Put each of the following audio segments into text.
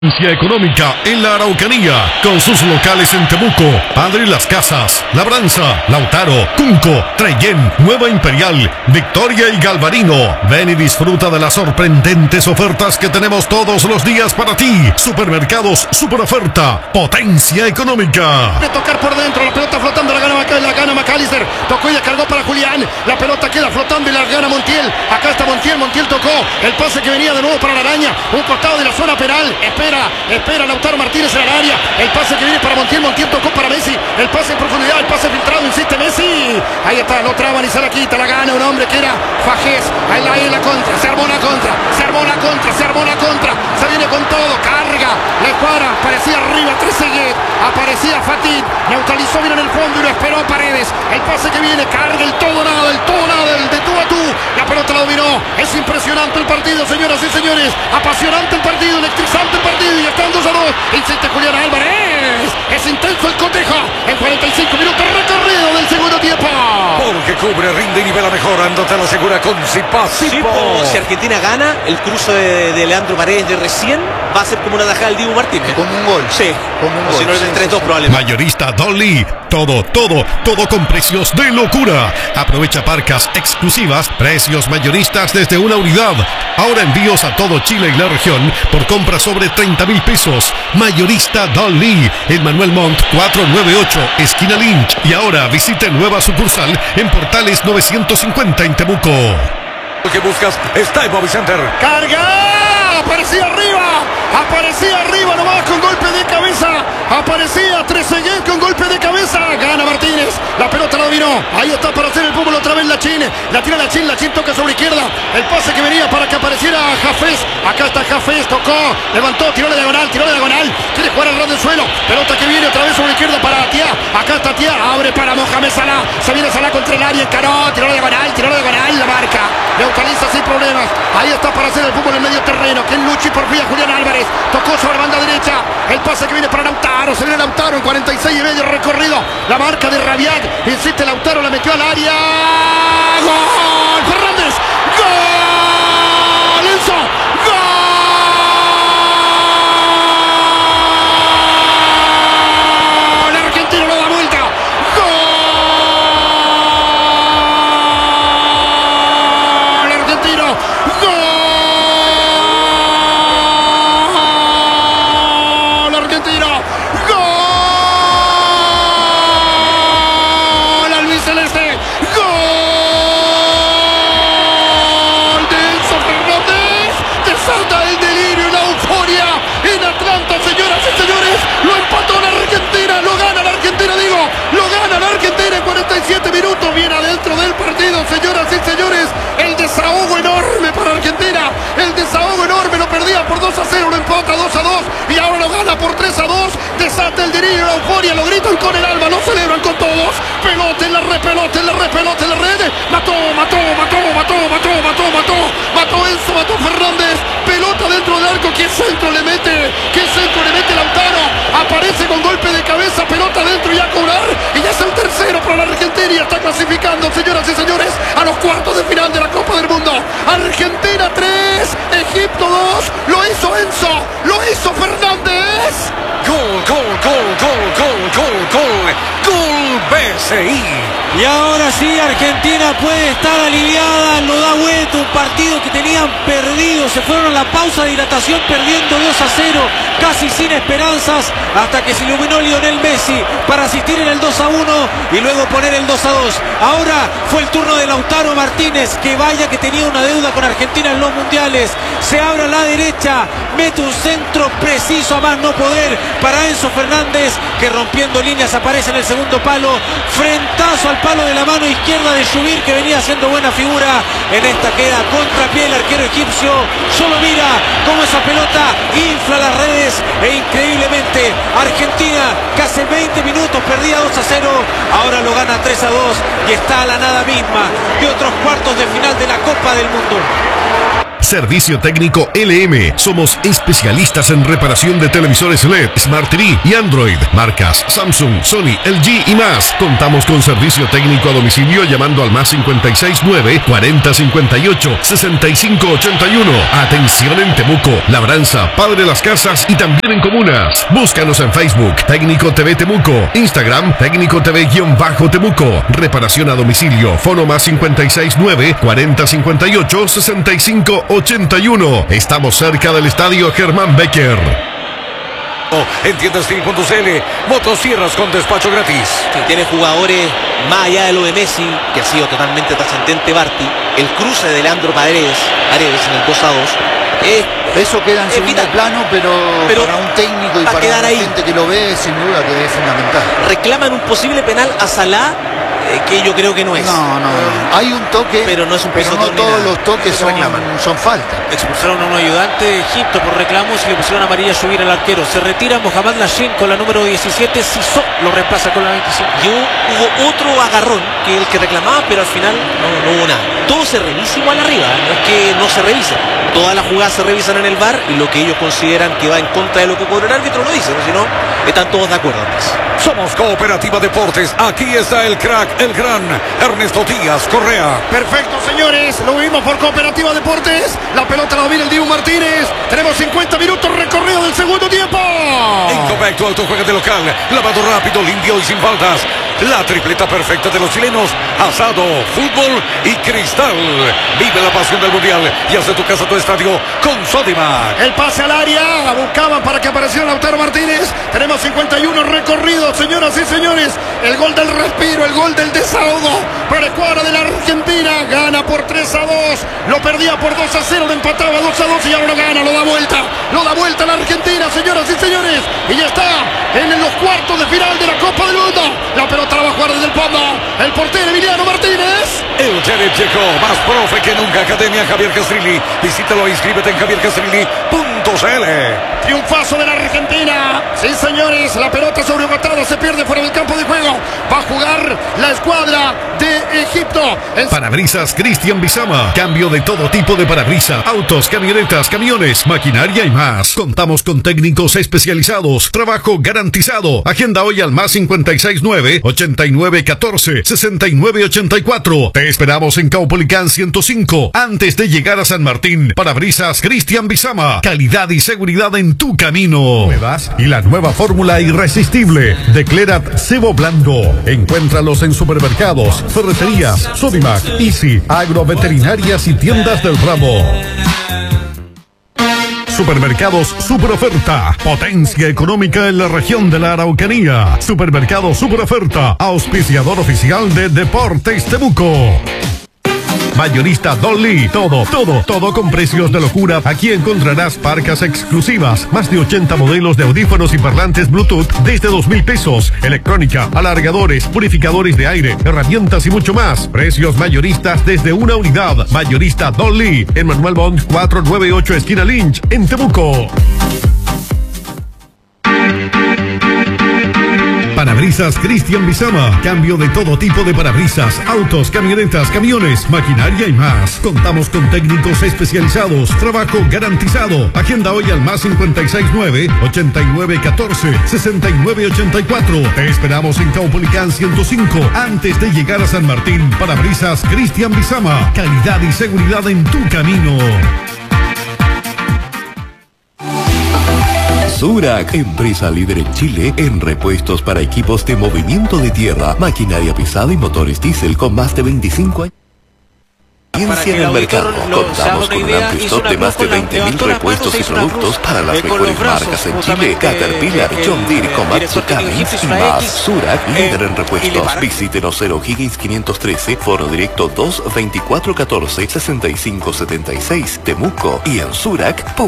Económica en la Araucanía, con sus locales en Temuco, Padre Las Casas, Labranza, Lautaro, Cunco, Trellén, Nueva Imperial, Victoria y Galvarino. Ven y disfruta de las sorprendentes ofertas que tenemos todos los días para ti. Supermercados Super Oferta, potencia económica. De tocar por dentro, la pelota flotando, la gana McAllister, tocó y la cargó para Julián, la pelota queda flotando y la gana Montiel. Acá está Montiel tocó, el pase que venía de nuevo para la araña, un costado de la zona penal, espera Lautaro Martínez en el área, el pase que viene para Montiel tocó para Messi, el pase en profundidad, el pase filtrado, insiste Messi, ahí está, lo traban y se la quita, la gana un hombre que era Fajés, ahí la contra, se armó la contra, se viene con todo, carga, le para, aparecía arriba Trezeguet, aparecía Fatih, neutralizó bien en el fondo y lo esperó a Paredes, el pase que viene, carga, el todo nada, el de tú a tú, la pelota la dominó, es impresionante el partido, señoras y señores, apasionante el partido, electrizante el partido y están 2-2, insiste Julián Álvarez, es intenso el cotejo, en 45 minutos recorrido del segundo tiempo. Porque cubre, rinde y nivela mejor, Ando te lo asegura con Sipo. Si Argentina gana, el cruce de Leandro Paredes de recién va a ser como una tajada del Dibu Martínez. Como un gol. Sí, como un gol. Si no es el 3-2 probablemente. Mayorista Dolly, todo con precios de locura. Aprovecha parcas exclusivas, precios mayoristas desde una unidad. Ahora envíos a todo Chile y la región por compra sobre 30,000 pesos. Mayorista Dolly, en Manuel Montt 498, esquina Lynch. Y ahora visite nueva sucursal en Portales 950 en Temuco. Lo que buscas está en Movicenter. ¡Carga! Aparecía arriba nomás con golpe de cabeza, aparecía Trezeguet con golpe de cabeza, gana Martínez, la pelota la dominó, ahí está para hacer el fútbol otra vez Lachín, la tira Lachín toca sobre izquierda, el pase que venía para que apareciera Jafés, acá está Jafés, tocó, levantó, tiró la diagonal, quiere jugar al ras del suelo, pelota que viene otra vez sobre izquierda para Atiá, acá está Atiá, abre para Mohamed Salah, se viene Salah contra el área, encaró, tiró la diagonal, la marca, neutraliza sin problemas, ahí está para hacer el fútbol en medio terreno, quien lucha y por fin Julián Álvarez, tocó sobre banda derecha, el pase que viene para Lautaro, se viene Lautaro en 46 y medio recorrido, la marca de Rabiat, insiste Lautaro, la metió al área, ¡gol! Fernández, ¡gol! Enzo, ¡gol! Argentino lo da vuelta, ¡gol! Argentino, ¡gol! Minutos, bien adentro del partido, señoras y señores, el desahogo enorme para Argentina, el desahogo enorme, lo perdía por 2-0, lo empata 2-2 y ahora lo gana por 3-2, desata el delirio, la euforia, lo gritan con el alma, lo celebran con todos, pelota en la red, mató Enzo, mató Fernández, pelota dentro del arco, ¿qué centro le mete Lautaro? Aparece con golpe de cabeza, pelota dentro y a cobrar, y ya es el tercero para la Argentina y está clasificando, señoras y señores, a los cuartos de final de la Copa del Mundo. Argentina 3, Egipto 2, lo hizo Enzo, lo hizo Fernández. Gol BCI. Y ahora sí, Argentina puede estar aliviada, lo da vuelta, un partido que tenían perdido, se fueron a la pausa de dilatación perdiendo 2-0, casi sin esperanzas, hasta que se iluminó Lionel Messi para asistir en el 2-1 y luego poner el 2-2. Ahora fue el turno de Lautaro Martínez, que vaya que tenía una deuda con Argentina en los mundiales, se abre a la derecha, mete un centro preciso a más no poder para Enzo Fernández, que rompiendo líneas aparece en el segundo palo, frentazo al palo de la mano izquierda de Shubir, que venía haciendo buena figura, en esta queda contrapié el arquero egipcio, solo mira cómo esa pelota infla las redes e increíblemente Argentina, que hace 20 minutos perdía 2-0, ahora lo gana 3-2 y está a la nada misma de otros cuartos de final de la Copa del Mundo. Servicio técnico LM. Somos especialistas en reparación de televisores LED, Smart TV y Android. Marcas Samsung, Sony, LG y más. Contamos con servicio técnico a domicilio llamando al más 569 40 58 65 81. Atención en Temuco, Labranza, Padre Las Casas y también en comunas. Búscanos en Facebook, Técnico TV Temuco, Instagram, Técnico TV-Temuco. Reparación a domicilio, fono más 569 40 58 65 81. Estamos cerca del estadio Germán Becker. En tiendastil.cl, motosierras con despacho gratis. Sí, tiene jugadores más allá de lo de Messi, que ha sido totalmente trascendente Barty. El cruce de Leandro Paredes en el 2-2. Eso queda en segundo plano, pero para un técnico y para la gente que lo ve, sin duda que es fundamental. Reclaman un posible penal a Salah, que yo creo que no es. No. Hay un toque, pero no es un pero no todos los toques son falta. Expulsaron a un ayudante de Egipto por reclamos y le pusieron amarilla a subir al arquero. Se retira Mohamed Lashin con la número 17. Sissó lo reemplaza con la 25. Y hubo otro agarrón que el que reclamaba, pero al final no hubo nada. Todo se revisa igual arriba, no es que no se revisa. Todas las jugadas se revisan en el VAR y lo que ellos consideran que va en contra de lo que cobró el árbitro lo dicen, si no, están todos de acuerdo. Somos Cooperativa Deportes. Aquí está el crack, el gran Ernesto Díaz Correa. Perfecto, señores. Lo vimos por Cooperativa Deportes. La pelota la domina el Dibu Martínez. Tenemos 50 minutos recorrido del segundo tiempo. Incorrecto, autojuega de local. Lavado rápido, limpio y sin faltas. La tripleta perfecta de los chilenos. Asado, fútbol y cristal. Vive la pasión del mundial y hace tu casa tu estadio con Sodimac. El pase al área. Buscaban para que apareciera Lautaro Martínez. Tenemos 51 recorridos, señoras y señores. El gol del respiro, el gol del desahogo para la escuadra de la Argentina. Gana por 3-2. Lo perdía por 2-0. Lo empataba 2-2 y ahora lo gana. Lo da vuelta. Lo da vuelta la Argentina, señoras y señores. Y ya está en los cuartos de final de la Copa del Mundo. La pelota la va a jugar desde el fondo. El portero Emiliano Martínez. El Jared llegó, más profe que nunca. Academia Javier Castrilli. Visítalo e inscríbete en javiercastrilli.cl. Triunfazo de la Argentina. Sí, señores, la pelota sobre Botado se pierde fuera del campo de juego. Va a jugar la escuadra de Egipto. Parabrisas Cristian Bizama. Cambio de todo tipo de parabrisas. Autos, camionetas, camiones, maquinaria y más. Contamos con técnicos especializados. Trabajo garantizado. Agenda hoy al más 569 89 14 69 84. Te esperamos en Caupolicán 105. Antes de llegar a San Martín. Parabrisas Cristian Bizama. Calidad y seguridad en tu camino. Nuevas y la nueva fórmula irresistible de Clerat Cebo Blando. Encuéntralos en supermercados, ferreterías, Sodimac, Easy, agroveterinarias y tiendas del ramo. Supermercados Super Oferta, potencia económica en la región de la Araucanía. Supermercados Super Oferta, auspiciador oficial de Deportes Temuco. Mayorista Dolly, todo con precios de locura. Aquí encontrarás parcas exclusivas, más de 80 modelos de audífonos y parlantes Bluetooth desde 2,000 pesos, electrónica, alargadores, purificadores de aire, herramientas y mucho más. Precios mayoristas desde una unidad. Mayorista Dolly, en Manuel Bond 498 esquina Lynch, en Temuco. Parabrisas Cristian Bizama. Cambio de todo tipo de parabrisas, autos, camionetas, camiones, maquinaria y más. Contamos con técnicos especializados. Trabajo garantizado. Agenda hoy al más 569 89 14 69 84. Te esperamos en Caupolicán 105. Antes de llegar a San Martín. Parabrisas Cristian Bizama. Calidad y seguridad en tu camino. Surac, empresa líder en Chile en repuestos para equipos de movimiento de tierra, maquinaria pesada y motores diésel con más de 25 años. Experiencia en el mercado. Contamos con un amplio stock de más de 20.000 repuestos y productos para las mejores marcas en Chile: Caterpillar, John Deere, Komatsu, Cummins y más. Surac, líder en repuestos. Visítenos 0 Higgins 513, foro directo 22414 6576, Temuco y en surac.cl.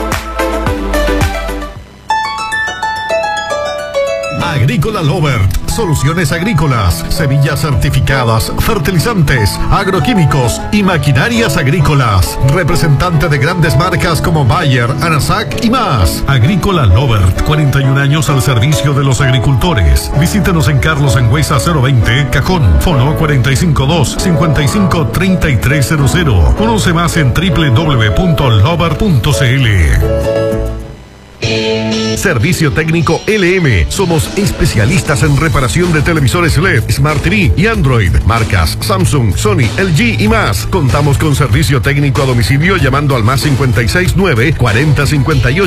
Agrícola Lovert, soluciones agrícolas, semillas certificadas, fertilizantes, agroquímicos y maquinarias agrícolas. Representante de grandes marcas como Bayer, Anasac y más. Agrícola Lovert, 41 años al servicio de los agricultores. Visítenos en Carlos Angüesa 020, Cajón, Fono 452-553300. Conoce más en www.lovert.cl. Servicio técnico LM. Somos especialistas en reparación de televisores LED, Smart TV y Android. Marcas Samsung, Sony, LG y más. Contamos con servicio técnico a domicilio llamando al +569 4058